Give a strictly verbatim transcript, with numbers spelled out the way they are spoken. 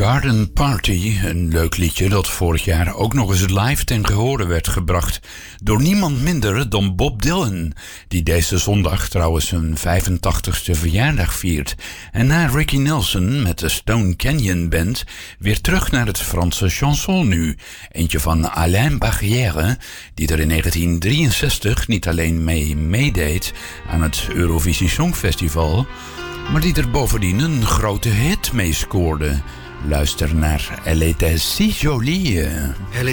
Garden Party, een leuk liedje dat vorig jaar ook nog eens live ten gehore werd gebracht door niemand minder dan Bob Dylan, die deze zondag trouwens zijn vijfentachtigste verjaardag viert. En na Ricky Nelson met de Stone Canyon Band weer terug naar het Franse chanson nu. Eentje van Alain Barrière, die er in negentien drieënzestig niet alleen mee meedeed aan het Eurovisie Songfestival, maar die er bovendien een grote hit mee scoorde. Luister naar Elle était si jolie.